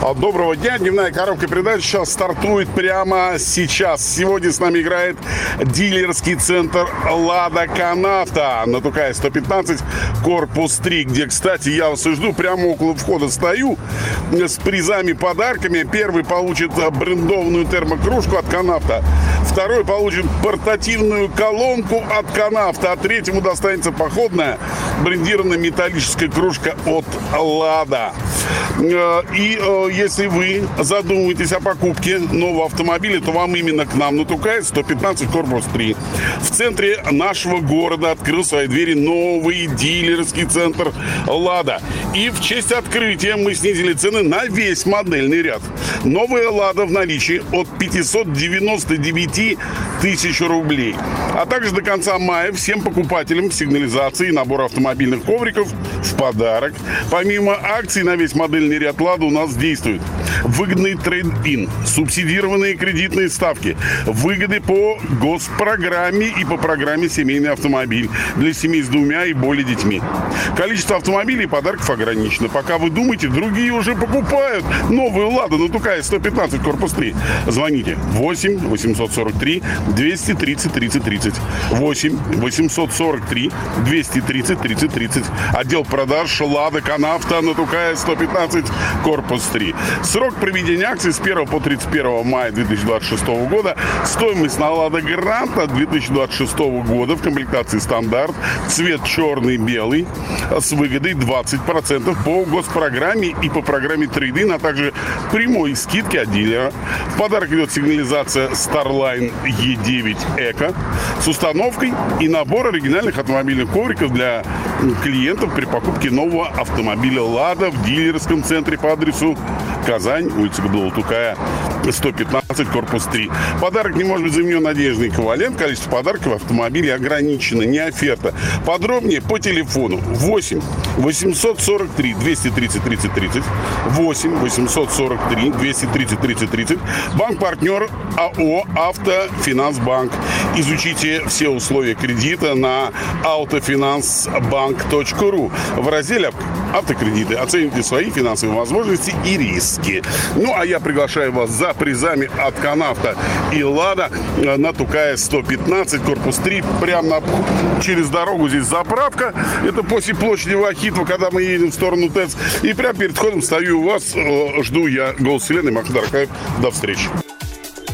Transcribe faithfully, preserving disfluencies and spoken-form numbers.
Доброго дня. Дневная коробка передач сейчас стартует прямо сейчас. Сегодня с нами играет дилерский центр «Лада Канавто» на Тукая сто пятнадцать, корпус три, где, кстати, я вас и жду. Прямо около входа стою с призами, подарками. Первый получит брендованную термокружку от «Канавто». Второй получит портативную колонку от «Канавто», а третьему достанется походная брендированная металлическая кружка от «Лада». И если вы задумываетесь о покупке нового автомобиля, то вам именно к нам на Тукая сто пятнадцать, корпус три. В центре нашего города открыл свои двери новый дилерский центр «Лада». И в честь открытия мы снизили цены на весь модельный ряд. Новая «Лада» в наличии от пятисот девяноста девяти тысяч рублей. А также до конца мая всем покупателям сигнализации и набор автомобильных ковриков в подарок. Помимо акций на весь модельный ряд «Лада» у нас действует выгодный трейд-ин, субсидированные кредитные ставки, выгоды по госпрограмме и по программе «Семейный автомобиль» для семей с двумя и более детьми. Количество автомобилей и подарков ограничено. Пока вы думаете, другие уже покупают новую «Ладу» на Тукая сто пятнадцать, корпус три. Звоните восемь восемьсот сорок три двести тридцать тридцать тридцать. восемь восемьсот сорок три двести тридцать тридцать тридцать. Отдел продаж «Лада Канавто» на Тукая сто пятнадцать, корпус три. Срок проведения акции с первого по тридцать первого мая две тысячи двадцать шестого года. Стоимость на «Лада Гранта» две тысячи двадцать шестого года в комплектации стандарт, цвет черный-белый, с выгодой двадцать процентов по госпрограмме и по программе трейд-ин, а также прямой скидки от дилера. В подарок идет сигнализация Starline и девять Эко с установкой и набор оригинальных автомобильных ковриков для клиентов при покупке нового автомобиля «Лада» в дилерском центре по адресу Казань, улица Габдулла-Тукая, сто пятнадцать, корпус три. Подарок не может быть заменен надежный эквивалент. Количество подарков в автомобиле ограничено, не оферта. Подробнее по телефону восемь восемьсот сорок три двести тридцать тридцать тридцать, восемь восемьсот сорок три двести тридцать тридцать тридцать. Банк-партнер АО «Автофинансбанк». Изучите все условия кредита на автофинансбанк точка ру в разделе «Автокредиты». Оцените свои финансовые возможности и риски. Ну, а я приглашаю вас за призами от «Канавто» и «Лада» на Тукая сто пятнадцать, корпус три. Прямо через дорогу здесь заправка. Это после площади Вахитова, когда мы едем в сторону ТЭЦ. И прямо перед входом стою у вас. Жду я. Голос Вселенной, Махмуд Аркаев. До встречи.